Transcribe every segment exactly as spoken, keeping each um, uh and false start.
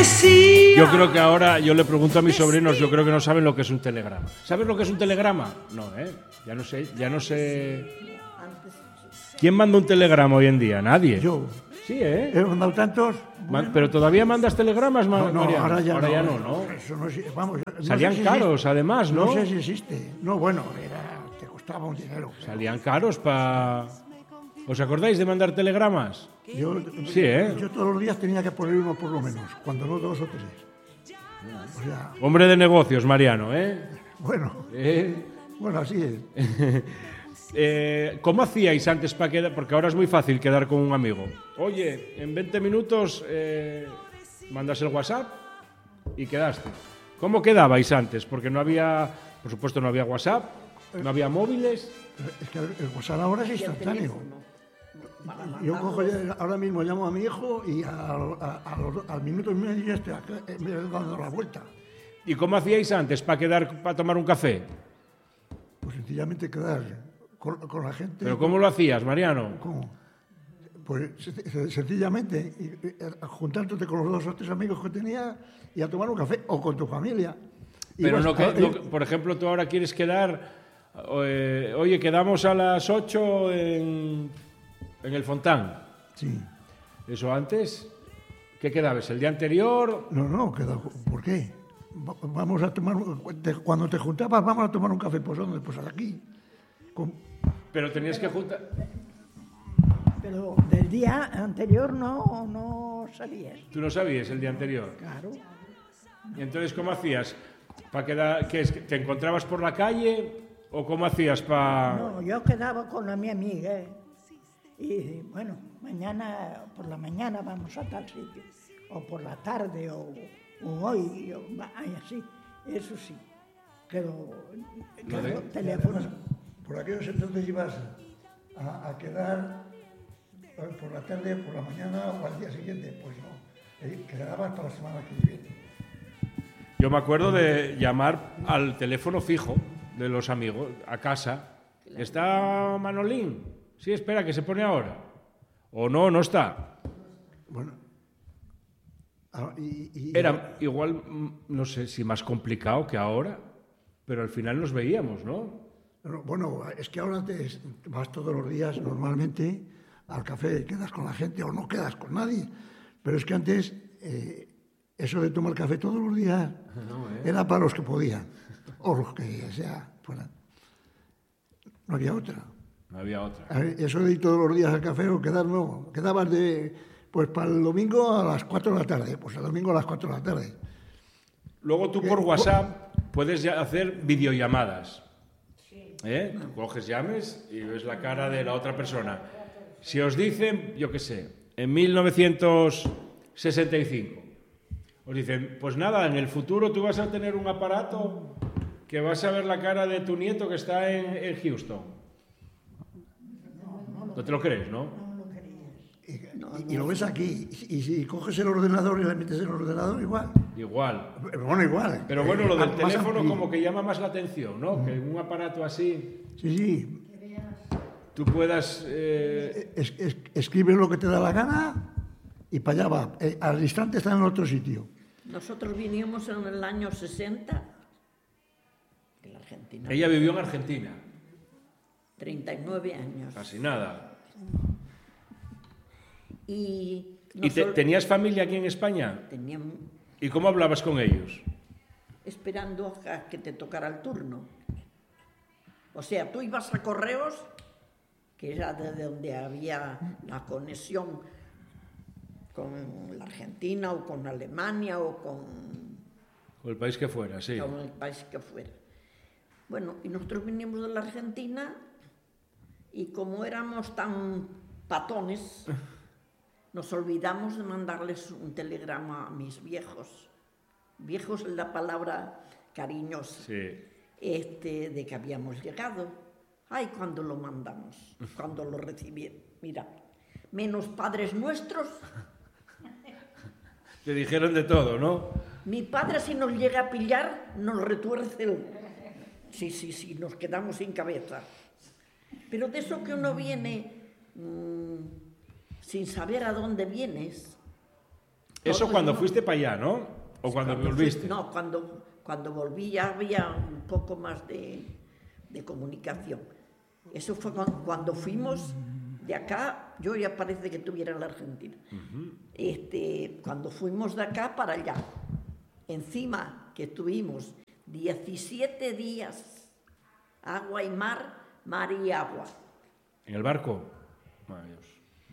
Yo creo que ahora, yo le pregunto a mis sobrinos, yo creo que no saben lo que es un telegrama. ¿Sabes lo que es un telegrama? No, ¿eh? Ya no sé, ya no sé. ¿Quién manda un telegrama hoy en día? Nadie. Yo. Sí, ¿eh? He mandado tantos. Ma- ¿Pero todavía mandas telegramas, Ma- No, no, Mariano? ahora ya ahora no. ya no, ¿no? Eso no, es- vamos, no Salían sé si caros, existe. además, ¿no? No sé si existe. No, bueno, era, te costaba un dinero. Salían caros para... ¿Os acordáis de mandar telegramas? Yo, Sí, ¿eh? yo todos los días tenía que poner uno por lo menos, cuando no dos o tres. O sea, Hombre de negocios, Mariano, ¿eh? bueno, ¿Eh? bueno, así es. Eh, ¿Cómo hacíais antes para quedar? Porque ahora es muy fácil quedar con un amigo. Oye, en veinte minutos eh, mandas el WhatsApp y quedaste. ¿Cómo quedabais antes? Porque no había, por supuesto, no había WhatsApp, no había móviles. Es que el WhatsApp ahora es instantáneo. Yo cojo, ya- ahora mismo llamo a mi hijo y al, a- a los- al minuto y medio ya estoy acá, eh, me he dado la vuelta. ¿Y cómo hacíais antes para quedar, para tomar un café? Pues sencillamente quedar con, con la gente. ¿Pero cómo lo hacías, Mariano? ¿Cómo? Pues sen- sencillamente y- y, eh, juntándote con los dos o tres amigos que tenía y a tomar un café o con tu familia. Y Pero vas no, que, a- no que- por ejemplo, tú ahora quieres quedar, eh, oye, quedamos a las ocho en, en el Fontán. Sí. ¿Eso antes? ¿Qué quedabas? ¿El día anterior? No, no, queda, ¿por qué? Va- Vamos a tomar, un- te- cuando te juntabas, vamos a tomar un café, pues ¿dónde? Pues aquí. Con- Pero tenías que juntar... Pero del día anterior no, no sabías. Tú no sabías el día anterior. Claro. ¿Y entonces cómo hacías? ¿Para quedar, qué es, que ¿Te encontrabas por la calle o cómo hacías para...? No, yo quedaba con la mi amiga ¿eh? Y bueno, mañana, por la mañana vamos a tal sitio, o por la tarde, o, o hoy, o, va- ay, así, eso sí. Pero, Lo de- claro, teléfono. Por aquellos entonces ibas a, a quedar eh, por la tarde, por la mañana o al día siguiente. Pues no, eh, quedabas para la semana que viene. Yo me acuerdo de llamar al teléfono fijo de los amigos, a casa. ¿Está Manolín? Sí, espera, que se pone ahora. ¿O no, no está? Bueno, ah, y, y- Era igual, mm, no sé si más complicado que ahora, pero al final nos veíamos, ¿no? no, bueno, es que ahora te vas todos los días normalmente al café, quedas con la gente o no quedas con nadie. Pero es que antes eh, eso de tomar café todos los días era para los que podían, o los que sea fueran. No había otra. No había otra. A ver, eso de ir todos los días al café o quedar, no. Quedabas de, pues para el domingo a las cuatro de la tarde. Pues el domingo a las cuatro de la tarde. Luego tú por WhatsApp puedes ya hacer videollamadas. ¿Eh? Tú coges, llames y ves la cara de la otra persona. Si os dicen, yo qué sé, en mil novecientos sesenta y cinco, os dicen, pues nada, en el futuro tú vas a tener un aparato que vas a ver la cara de tu nieto que está en, en Houston. No te lo crees, ¿no? Y, y- y lo ves aquí. Y, y si coges el ordenador y le metes el ordenador, igual. Igual. Bueno, igual. Pero bueno, lo Eh, del más teléfono amplio. como que llama más la atención, ¿no? Que un aparato así Sí, sí. tú puedas... eh, Es, es- escribes lo que te da la gana y para allá va. Eh, al instante está en otro sitio. Nosotros vinimos en el año sesenta de la Argentina, Ella vivió en Argentina, treinta y nueve años. casi nada. Y, ¿Y te- nosotros tenías familia aquí en España? teníamos ¿Y cómo hablabas con ellos? esperando a que te tocara el turno. O sea, tú ibas a correos, que era de donde había la conexión con la Argentina o con Alemania o con, O el país que fuera, sí. con el país que fuera. Bueno, y nosotros vinimos de la Argentina y como éramos tan patones, nos olvidamos de mandarles un telegrama a mis viejos. Viejos es la palabra cariñosa. Sí. Este, de que habíamos llegado. Ay, cuando lo mandamos, cuando lo recibieron. Mira, menos padres nuestros. Te dijeron de todo, ¿no? Mi padre, si nos llega a pillar, nos retuerce el... Sí, sí, sí, nos quedamos sin cabeza. Pero de eso que uno viene mmm, sin saber a dónde vienes, Eso Todos cuando no. fuiste para allá, ¿no? O cuando, Cuando volviste. fui- no, cuando, cuando volví ya había un poco más de, de comunicación. Eso fue cu- cuando fuimos de acá, yo ya parece que estuviera en la Argentina. Uh-huh. este, cuando fuimos de acá para allá, encima que estuvimos diecisiete días, agua y mar, mar y agua. ¿En el barco? Maravilloso.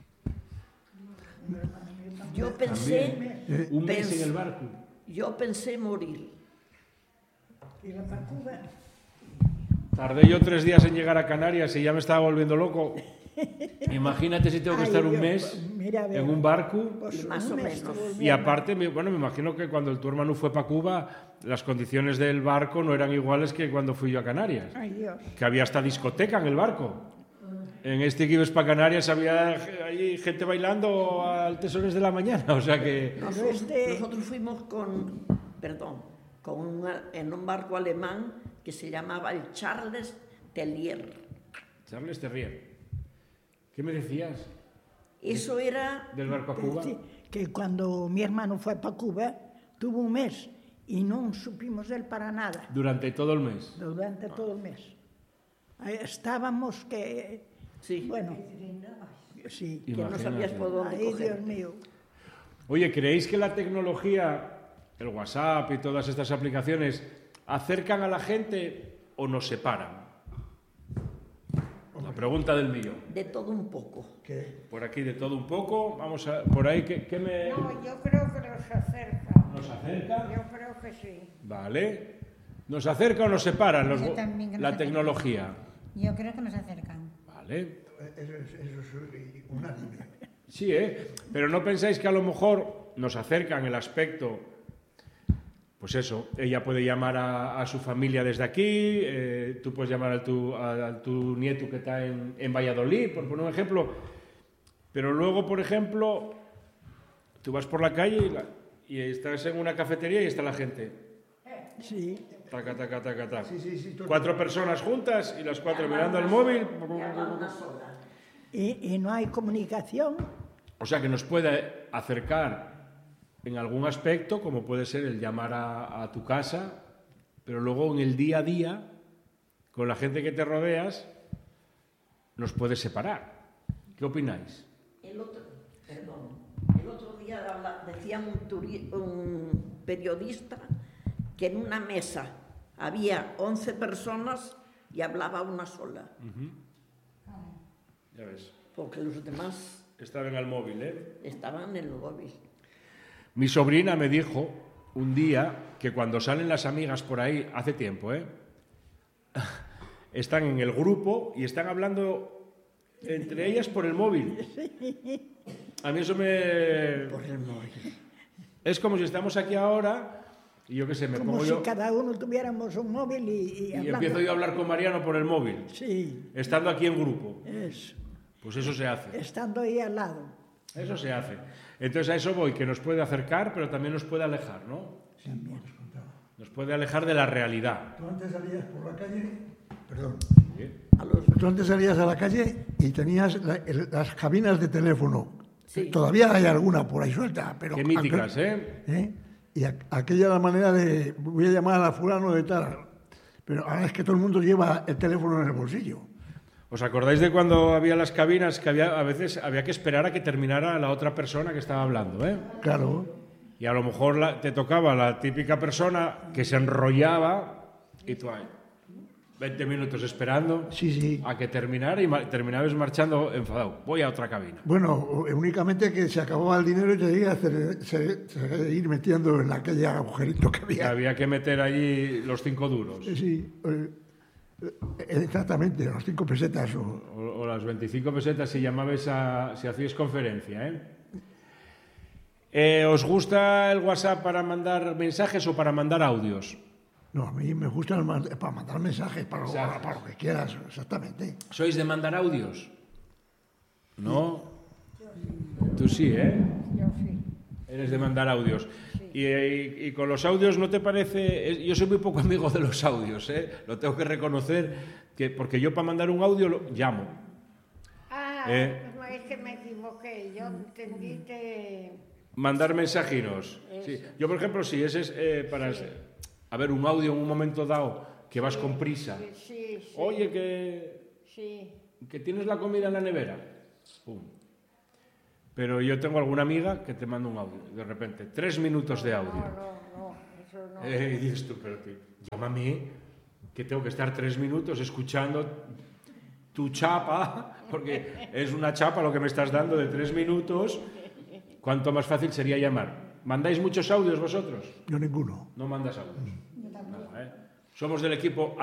Yo pensé, También. Un mes pens- en el barco. yo pensé morir. ¿Y la para Cuba? Tardé yo tres días en llegar a Canarias y ya me estaba volviendo loco. Imagínate si tengo que Ay, estar un Dios, mes pues, mira, a ver. en un barco. Pues Más un o mes menos. estuvo Y bien. aparte, me- bueno, me imagino que cuando el tu hermano fue para Cuba, las condiciones del barco no eran iguales que cuando fui yo a Canarias. Ay, Dios. Que había hasta discoteca en el barco. En este que ibas para Canarias había ahí gente bailando a altas de la mañana, o sea que... Nosotros, este- nosotros fuimos con, perdón, con un, en un barco alemán que se llamaba el Charles Tellier. Charles Terrier, ¿qué me decías Eso era, del barco a Cuba? Sí, que cuando mi hermano fue para Cuba, tuvo un mes y no supimos de él para nada, Durante todo el mes. durante todo el mes. Ahí estábamos que, sí, bueno, sí. que no sabías por dónde Ay, coger. Dios mío. Oye, ¿creéis que la tecnología, el WhatsApp y todas estas aplicaciones, acercan a la gente o nos separan? La pregunta del millón. De todo un poco. Que Por aquí de todo un poco, vamos a... Por ahí, ¿qué, qué me...? No, yo creo que los acerca. ¿Nos acerca? Yo creo que sí. Vale. ¿Nos acerca o nos separan los, Yo también que nos la acerca. tecnología? Yo creo que nos acercan. Vale. eso es, eso es unánime. Sí, ¿eh? Pero ¿no pensáis que a lo mejor nos acercan el aspecto? Pues eso, ella puede llamar a, a su familia desde aquí, eh, tú puedes llamar a tu, a, a tu nieto que está en, en Valladolid, por poner un ejemplo. Pero luego, por ejemplo, tú vas por la calle y, la- y estás en una cafetería y está la gente. Sí, Taca, taca, taca, taca. Sí, sí, sí, todo- Cuatro personas juntas y las cuatro mirando el móvil. y, y no hay comunicación. O sea que nos puede acercar en algún aspecto, como puede ser el llamar a, a tu casa, pero luego en el día a día, con la gente que te rodeas, nos puede separar. ¿Qué opináis? El otro, perdón, el otro día habla- decía un, turi- un periodista que en una mesa había once personas y hablaba una sola, Ya ves. porque los demás Estaban al móvil, ¿eh? estaban en el móvil. Mi sobrina me dijo un día que cuando salen las amigas por ahí, hace tiempo, ¿eh? Están en el grupo y están hablando entre ellas por el móvil. A mí eso me... Por el móvil. Es como si estamos aquí ahora y yo qué sé, me Como pongo si yo cada uno tuviéramos un móvil y, y y hablando. empiezo yo a hablar con Mariano por el móvil, Sí, estando aquí en grupo. eso. Pues eso se hace. Estando ahí al lado. Eso se hace. Entonces a eso voy, que nos puede acercar, pero también nos puede alejar, ¿no? Nos puede alejar de la realidad. Tú antes salías por la calle, perdón, A los, tú antes salías a la calle y tenías la- el- las cabinas de teléfono. Sí. Todavía hay alguna por ahí suelta, pero... Qué míticas, ¿eh? ¿eh? Y a- aquella era la manera de, voy a llamar a fulano de tal, pero ahora es que todo el mundo lleva el teléfono en el bolsillo. ¿Os acordáis de cuando había las cabinas que había, a veces había que esperar a que terminara la otra persona que estaba hablando, ¿eh? Claro, Y a lo mejor la- te tocaba la típica persona que se enrollaba y tú ahí, veinte minutos esperando sí, sí. a que terminara y ma- terminabas marchando enfadado. Voy a otra cabina. Bueno, únicamente que se acababa el dinero y tenía que se- se- ir metiendo en aquella agujerito que Que había. había que meter allí los cinco duros Sí, sí, eh, eh, exactamente, los cinco pesetas. O, o, o las veinticinco pesetas si llamabais a, si hacíais conferencia, ¿eh? Eh, ¿Os gusta el WhatsApp para mandar mensajes o para mandar audios? no, a mí me gusta el mand- para mandar mensajes, para lo, Mensajes. para lo que quieras, exactamente. ¿Sois de mandar audios? ¿No? Tú sí, ¿eh? Yo sí. Eres de mandar audios. Y, y- y con los audios, ¿no te parece? es- Yo soy muy poco amigo de los audios, ¿eh? Lo tengo que reconocer, que, porque yo para mandar un audio lo, llamo. Ah, Eh. no, es que me equivoqué. Yo entendí que Mandar mensajinos. Sí. Yo, por ejemplo, sí, ese es eh, para... Sí. A ver, un audio en un momento dado que vas sí, con prisa. Sí, sí. Oye, que... Sí. Que tienes la comida en la nevera. Pum. Pero yo tengo alguna amiga que te manda un audio, de repente. Tres minutos de audio. No, no, no, eso no. Eh, y dices tú, pero tío, llámame, que tengo que estar tres minutos escuchando tu chapa, porque es una chapa lo que me estás dando de tres minutos. ¿Cuánto más fácil sería llamar? ¿Mandáis muchos audios vosotros? Yo ninguno. No mandas audios. Yo tampoco. No, ¿eh? Somos del equipo